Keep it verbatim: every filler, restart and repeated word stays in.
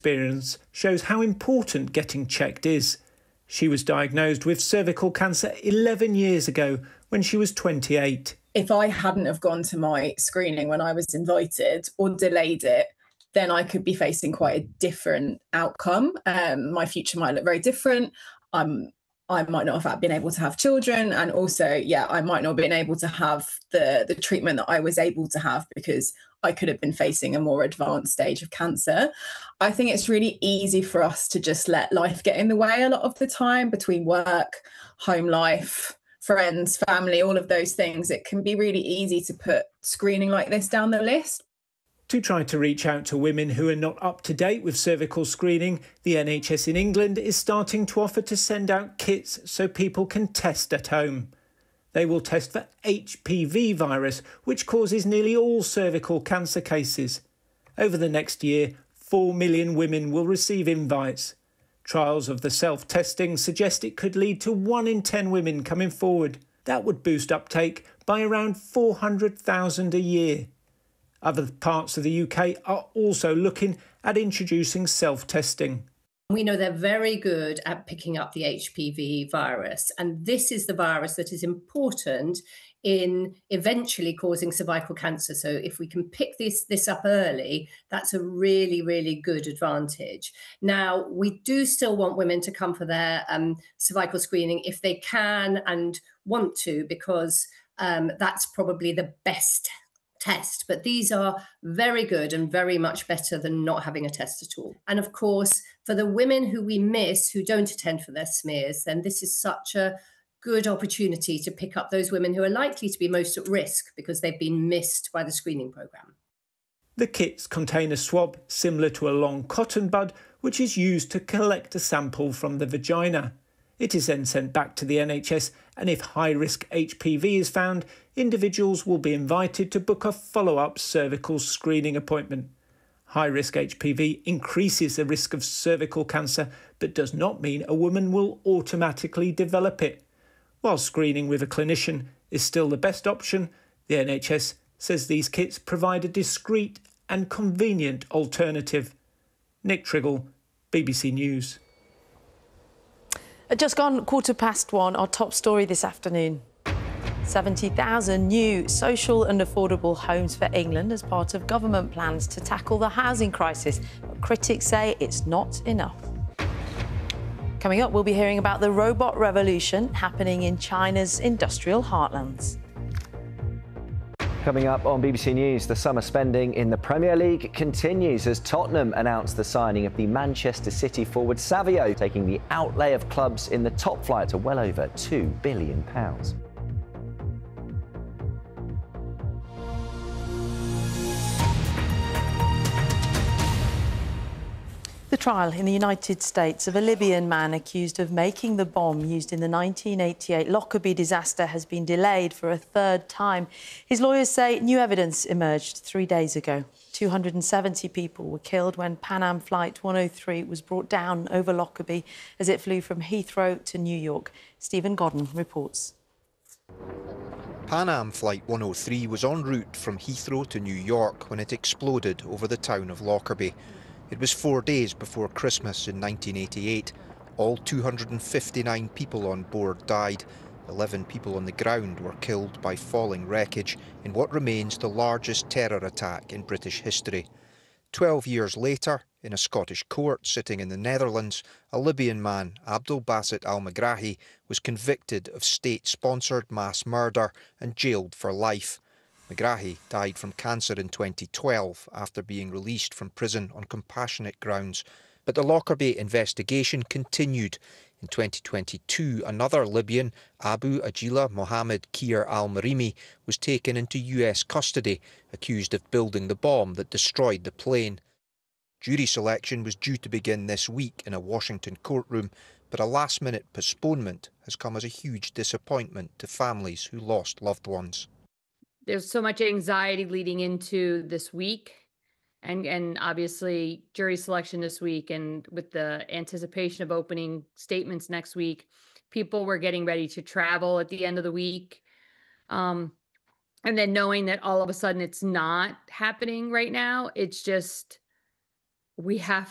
Experience shows how important getting checked is. She was diagnosed with cervical cancer eleven years ago when she was twenty-eight. If I hadn't have gone to my screening when I was invited or delayed it, then I could be facing quite a different outcome. Um, my future might look very different. I'm I might not have been able to have children. And also, yeah, I might not have been able to have the, the treatment that I was able to have because I could have been facing a more advanced stage of cancer. I think it's really easy for us to just let life get in the way a lot of the time between work, home life, friends, family, all of those things. It can be really easy to put screening like this down the list. To try to reach out to women who are not up to date with cervical screening, the N H S in England is starting to offer to send out kits so people can test at home. They will test for H P V virus, which causes nearly all cervical cancer cases. Over the next year, four million women will receive invites. Trials of the self-testing suggest it could lead to one in ten women coming forward. That would boost uptake by around four hundred thousand a year. Other parts of the U K are also looking at introducing self-testing. We know they're very good at picking up the H P V virus, and this is the virus that is important in eventually causing cervical cancer. So if we can pick this, this up early, that's a really, really good advantage. Now, we do still want women to come for their um, cervical screening if they can and want to, because um, that's probably the best test. But these are very good and very much better than not having a test at all. And of course, for the women who we miss, who don't attend for their smears, then this is such a good opportunity to pick up those women who are likely to be most at risk because they've been missed by the screening programme. The kits contain a swab similar to a long cotton bud, which is used to collect a sample from the vagina. It is then sent back to the N H S, and if high-risk H P V is found, individuals will be invited to book a follow-up cervical screening appointment. High-risk H P V increases the risk of cervical cancer, but does not mean a woman will automatically develop it. While screening with a clinician is still the best option, the N H S says these kits provide a discreet and convenient alternative. Nick Triggle, B B C News. At just gone quarter past one, our top story this afternoon. seventy thousand new social and affordable homes for England as part of government plans to tackle the housing crisis. But critics say it's not enough. Coming up, we'll be hearing about the robot revolution happening in China's industrial heartlands. Coming up on B B C News, the summer spending in the Premier League continues as Tottenham announced the signing of the Manchester City forward Savio, taking the outlay of clubs in the top flight to well over two billion pounds. The trial in the United States of a Libyan man accused of making the bomb used in the nineteen eighty-eight Lockerbie disaster has been delayed for a third time. His lawyers say new evidence emerged three days ago. two hundred seventy people were killed when Pan Am Flight one oh three was brought down over Lockerbie as it flew from Heathrow to New York. Stephen Godden reports. Pan Am Flight one oh three was en route from Heathrow to New York when it exploded over the town of Lockerbie. It was four days before Christmas in nineteen eighty-eight. All two hundred fifty-nine people on board died. eleven people on the ground were killed by falling wreckage in what remains the largest terror attack in British history. Twelve years later, in a Scottish court sitting in the Netherlands, a Libyan man, Abdel Basit al-Megrahi, was convicted of state-sponsored mass murder and jailed for life. Megrahi died from cancer in twenty twelve after being released from prison on compassionate grounds. But the Lockerbie investigation continued. In twenty twenty-two, another Libyan, Abu Ajila Mohammed Kir al-Marimi, was taken into U S custody, accused of building the bomb that destroyed the plane. Jury selection was due to begin this week in a Washington courtroom, but a last-minute postponement has come as a huge disappointment to families who lost loved ones. There's so much anxiety leading into this week and, and obviously jury selection this week. And with the anticipation of opening statements next week, people were getting ready to travel at the end of the week. Um, and then knowing that all of a sudden it's not happening right now, it's just, we have